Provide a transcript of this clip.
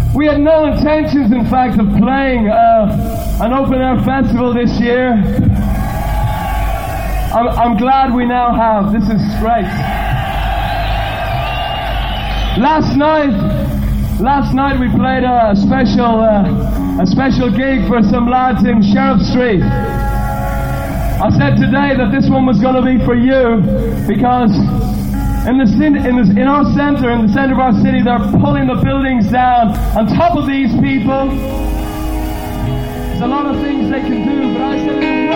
We had no intentions, in fact, of playing an open-air festival this year. I'm glad we now have. This is great. Last night we played a special gig for some lads in Sheriff Street. I said today that this one was going to be for you because in our centre, in the centre of our city, they're pulling the buildings down on top of these people. There's a lot of things they can do, but I said